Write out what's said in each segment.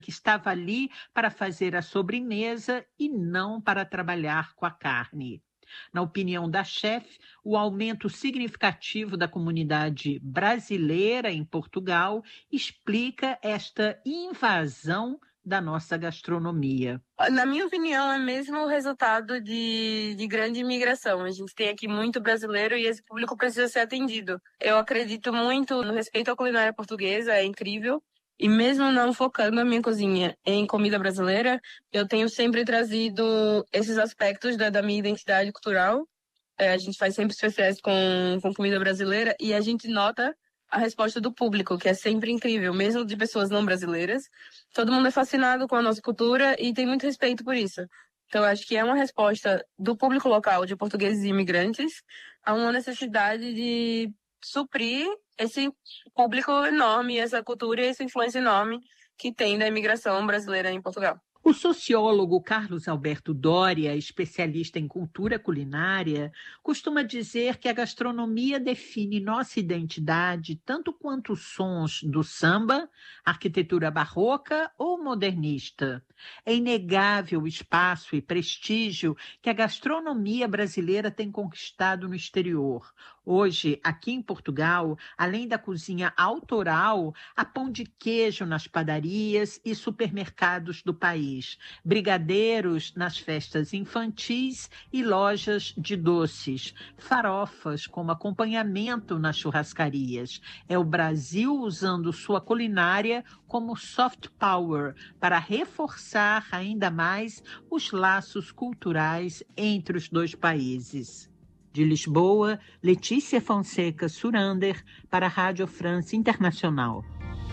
que estava ali para fazer a sobremesa e não para trabalhar com a carne. Na opinião da chefe, o aumento significativo da comunidade brasileira em Portugal explica esta invasão da nossa gastronomia. Na minha opinião, é mesmo o resultado de grande imigração. A gente tem aqui muito brasileiro e esse público precisa ser atendido. Eu acredito muito no respeito à culinária portuguesa, é incrível. E mesmo não focando a minha cozinha em comida brasileira, eu tenho sempre trazido esses aspectos da minha identidade cultural. A gente faz sempre especiais com comida brasileira e a gente nota a resposta do público, que é sempre incrível, mesmo de pessoas não brasileiras. Todo mundo é fascinado com a nossa cultura e tem muito respeito por isso. Então, acho que é uma resposta do público local, de portugueses e imigrantes, a uma necessidade de suprir esse público enorme, essa cultura e essa influência enorme que tem da imigração brasileira em Portugal. O sociólogo Carlos Alberto Doria, especialista em cultura culinária, costuma dizer que a gastronomia define nossa identidade tanto quanto os sons do samba, arquitetura barroca ou modernista. É inegável o espaço e prestígio que a gastronomia brasileira tem conquistado no exterior. Hoje, aqui em Portugal, além da cozinha autoral, há pão de queijo nas padarias e supermercados do país, brigadeiros nas festas infantis e lojas de doces, farofas como acompanhamento nas churrascarias. É o Brasil usando sua culinária como soft power para reforçar ainda mais os laços culturais entre os dois países. De Lisboa, Letícia Fonseca Surander, para a Rádio France Internacional.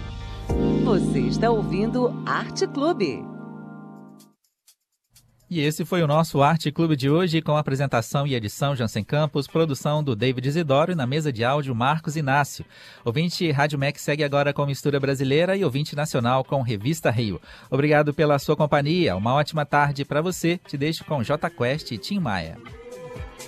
Você está ouvindo Arte Clube. E esse foi o nosso Arte Clube de hoje, com apresentação e edição Jansen Campos, produção do David Isidoro e na mesa de áudio Marcos Inácio. Ouvinte Rádio MEC segue agora com Mistura Brasileira e ouvinte nacional com Revista Rio. Obrigado pela sua companhia, uma ótima tarde para você. Te deixo com J Quest e Tim Maia.